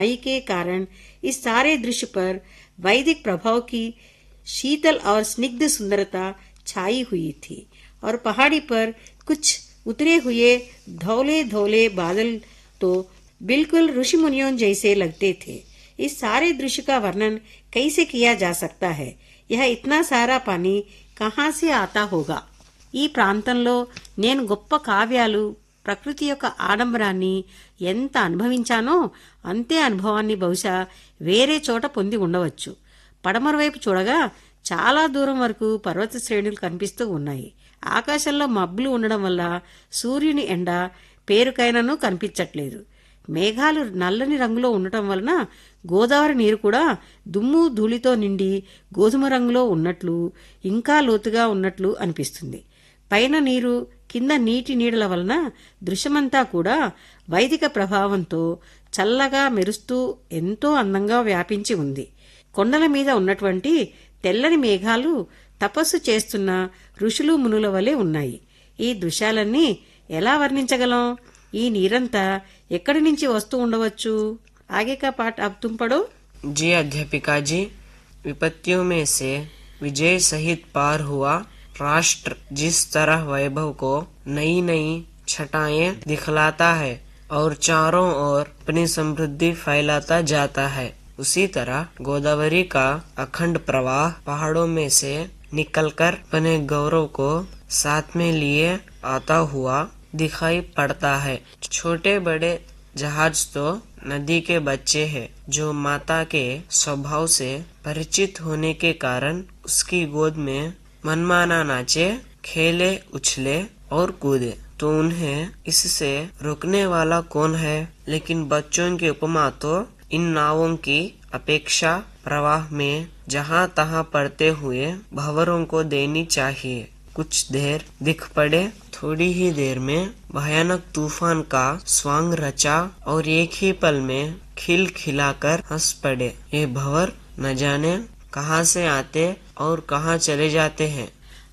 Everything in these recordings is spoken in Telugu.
के कारण इस सारे दृश्य पर वैदिक प्रभाव की शीतल और स्निग्ध सुंदरता छाई हुई थी और पहाड़ी पर कुछ उतरे हुए धौले धौले बादल तो बिल्कुल ऋषि मुनियों जैसे लगते थे। इस सारे दृश्य का वर्णन कैसे किया जा सकता है? यह इतना सारा पानी कहाँ से आता होगा? ఈ ప్రాంతంలో నేను గొప్ప కావ్యాలు ప్రకృతి యొక్క ఆడంబరాన్ని ఎంత అనుభవించానో అంతే అనుభవాన్ని బహుశా వేరే చోట పొంది ఉండవచ్చు. పడమర వైపు చూడగా చాలా దూరం వరకు పర్వత శ్రేణులు కనిపిస్తూ ఉన్నాయి. ఆకాశంలో మబ్బులు ఉండడం వల్ల సూర్యుని ఎండ పేరుకైనను కనిపించట్లేదు. మేఘాలు నల్లని రంగులో ఉండటం వలన గోదావరి నీరు కూడా దుమ్ము ధూళితో నిండి గోధుమ రంగులో ఉన్నట్లు ఇంకా లోతుగా ఉన్నట్లు అనిపిస్తుంది. పైన నీరు కింద నీటి నీడల వలన దృశ్యమంతా కూడా వైదిక ప్రభావంతో చల్లగా మెరుస్తూ ఎంతో అందంగా వ్యాపించి ఉంది. కొండల మీద ఉన్నటువంటి తెల్లని మేఘాలు తపస్సు చేస్తున్న ఋషులు మునుల వలె ఉన్నాయి. ఈ దృశ్యాలన్నీ ఎలా వర్ణించగలం? ఈ నీరంతా ఎక్కడి నుంచి వస్తూ ఉండవచ్చు? आगे का पाठ अब तुम पढ़ो। जी अध्यापिका जी, विपत्तियों में से विजय सहित पार हुआ राष्ट्र जिस तरह वैभव को नई नई छटाएं दिखलाता है और चारों ओर अपनी समृद्धि फैलाता जाता है, उसी तरह गोदावरी का अखंड प्रवाह पहाड़ों में से निकलकर अपने गौरव को साथ में लिए आता हुआ दिखाई पड़ता है। छोटे बड़े जहाज तो नदी के बच्चे हैं, जो माता के स्वभाव से परिचित होने के कारण उसकी गोद में मनमाना नाचे, खेले, उछले और कूदे, तो उन्हें इससे रोकने वाला कौन है? लेकिन बच्चों की उपमा तो इन नावों की अपेक्षा प्रवाह में जहाँ तहाँ पड़ते हुए भंवरों को देनी चाहिए। कुछ देर दिख पड़े, थोड़ी ही देर में भयानक तूफान का स्वांग रचा और एक ही पल में खिल खिलाकर हंस पड़े। ये भंवर न जाने कहाँ से आते और कहाँ चले जाते हैं।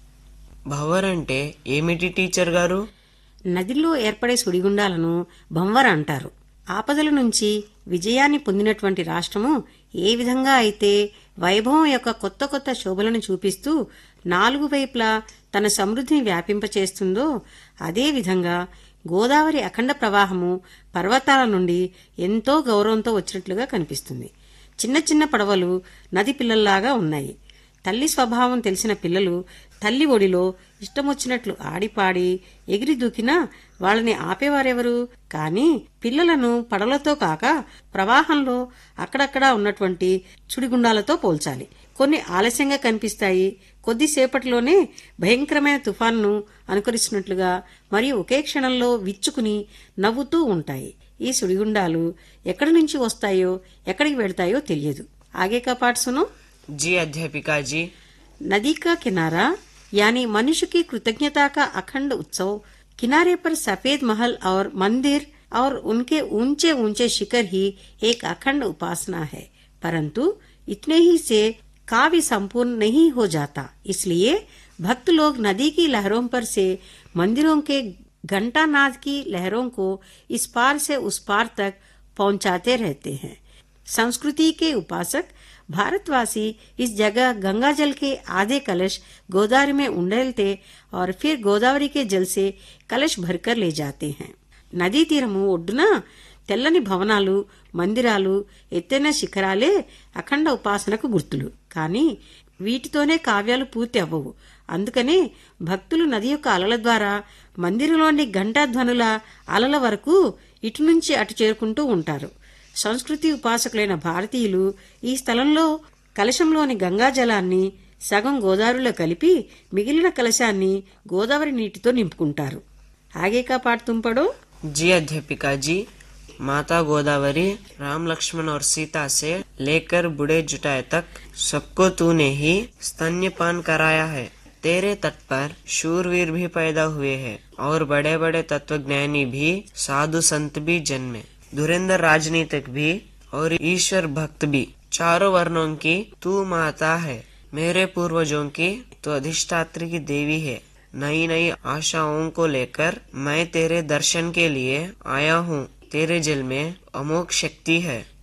భంవర్ అంటే ఏమిటి టీచర్ గారు? నదిలో ఏర్పడే సుడిగుండాలను భంవర్ అంటారు. ఆపదల నుంచి విజయాన్ని పొందినటువంటి రాష్ట్రము ఏ విధంగా అయితే వైభవం యొక్క కొత్త కొత్త శోభలను చూపిస్తూ నాలుగు వైపులా తన సమృద్ధిని వ్యాపింపచేస్తుందో అదే విధంగా గోదావరి అఖండ ప్రవాహము పర్వతాల నుండి ఎంతో గౌరవంతో వచ్చినట్లుగా కనిపిస్తుంది. చిన్న చిన్న పడవలు నది పిల్లల్లాగా ఉన్నాయి. తల్లి స్వభావం తెలిసిన పిల్లలు తల్లి ఒడిలో ఇష్టమొచ్చినట్లు ఆడిపాడి ఎగిరి దూకినా వాళ్ళని ఆపేవారెవరు? కాని పిల్లలను పడవలతో కాక ప్రవాహంలో అక్కడక్కడా ఉన్నటువంటి సుడిగుండాలతో పోల్చాలి. కొన్ని ఆలస్యంగా కనిపిస్తాయి, కొద్దిసేపటిలోనే భయంకరమైన తుఫాన్ను అనుకరిస్తున్నట్లుగా మరియు ఒకే క్షణంలో విచ్చుకుని నవ్వుతూ ఉంటాయి. ఈ సుడిగుండాలు ఎక్కడి నుంచి వస్తాయో ఎక్కడికి వెళ్తాయో తెలియదు. आगे का पाठ सुनो। जी अध्यापिका जी, नदी का किनारा यानी मनुष्य की कृतज्ञता का अखंड उत्सव। किनारे पर सफेद महल और मंदिर और उनके ऊंचे ऊंचे शिखर ही एक अखंड उपासना है, परंतु इतने ही से काव्य संपूर्ण नहीं हो जाता। इसलिए भक्त लोग नदी की लहरों पर से मंदिरों के घंटानाद की लहरों को इस पार से उस पार तक पहुंचाते रहते हैं। संस्कृति के उपासक भारतवासी इस जगह गंगा जल के आधे कलश गोदावरी में उंडेलते और फिर गोदावरी के जल से कलश भरकर ले जाते हैं। నదీ తీరము ఒడ్డున తెల్లని భవనాలు, మందిరాలు, ఎత్తైన శిఖరాలే అఖండ ఉపాసనకు గుర్తులు. కాని వీటితోనే కావ్యాలు పూర్తి అవ్వవు. అందుకనే భక్తులు నది యొక్క అలల ద్వారా మందిరంలోని ఘంటాధ్వనుల అలల వరకు ఇటు నుంచి అటు చేరుకుంటూ ఉంటారు. సంస్కృతి ఉపాసకులైన భారతీయులు ఈ స్థలంలో కలశంలోని గంగా జలాన్ని సగం గోదావరిలో కలిపి మిగిలిన కలశాన్ని గోదావరి నీటితో నింపుకుంటారు. आगे का पाठ तुम पढ़ो। जी अध्यापिका जी, माता गोदावरी राम लक्ष्मण और सीता से लेकर बूढ़े जुटाए तक सबको तूने ही स्तन्यपान कराया है। तेरे तट पर शूरवीर भी पैदा हुए हैं और बड़े बड़े तत्वज्ञानी भी, साधु संत भी जन्मे, धुरंधर राजनीतिक भी और ईश्वर भक्त भी। चारों वर्णों की तू माता है। मेरे पूर्वजों की तो अधिष्ठात्री की देवी है। नई नई आशाओं को लेकर मैं तेरे दर्शन के लिए आया हूँ। तेरे जल में अमोघ शक्ति है।